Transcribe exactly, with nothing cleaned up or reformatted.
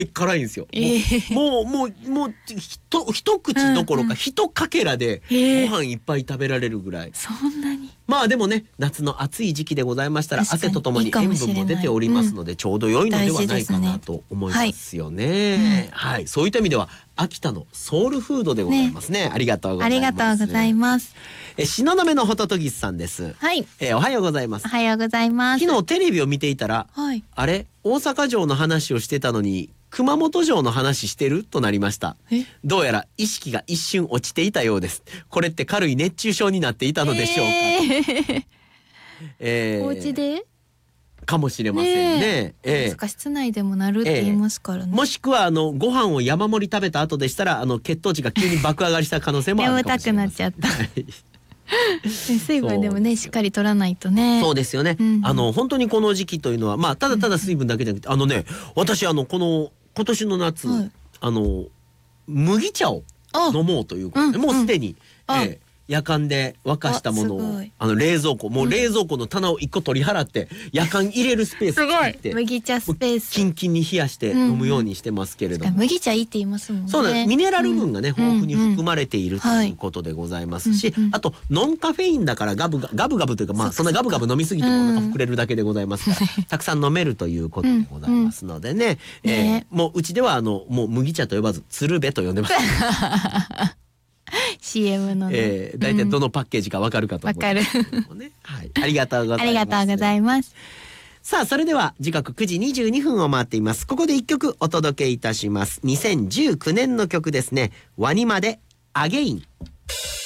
辛いんですよ。 えー、 もうもうもうひと一口どころか一かけらでご飯いっぱい食べられるぐらい。 そんなに。 まあでもね、夏の暑い時期でございましたら汗とともに塩分も出ておりますので、ちょうど良いのではないかなと思いますよね。はい、そういった意味では秋田のソウルフードでございますね。ありがとうございます。 ありがとうございます。 え、東雲のホトトギスさんです。 はい。 え、おはようございます。 おはようございます。 昨日テレビを見ていたら、はい、あれ大阪城の話をしてたのに熊本城の話してるとなりました。どうやら意識が一瞬落ちていたようです。これって軽い熱中症になっていたのでしょうか。えーえー、 お家でかもしれませんね。 えー、室内でもなるって言いますからね。 えー、もしくはあのご飯を山盛り食べた後でしたらあの血糖値が急に爆上がりした可能性もあるかもしれません。 眠たくなっちゃった。水分でもねしっかり取らないとね。 そうですよね。うんうん、あの本当にこの時期というのはまあただただ水分だけじゃなくて、うん、あのね私あのこの今年の夏、はい、あの麦茶を飲もうということで、うん、もうすでに、うん、えー夜間で沸かしたものをあの冷蔵庫もう冷蔵庫の棚を一個取り払って夜間入れるスペース作って麦茶スペースキンキンに冷やして飲むようにしてますけれども、 うん、麦茶いいって言いますもんね。 そうだ、ミネラル分がね、うん、豊富に含まれているということでございますし、うんうん、あとノンカフェインだからガブガブガブガブというかまあそんなガブガブ飲みすぎてもお腹膨れるだけでございますから、うん、たくさん飲めるということでございますのでね、うんうん、えーね、もううちではあのもう麦茶と呼ばず鶴瓶と呼んでますシーエム のね、 えー、だいたいどのパッケージかわかるかと思いますけどもね、はい、ありがとうございます。 ありがとうございます。 さあそれでは時刻くじにじゅうにふんを回っています。ここで一曲お届けいたします。にせんじゅうきゅうねんの曲ですね。ワニマでアゲイン。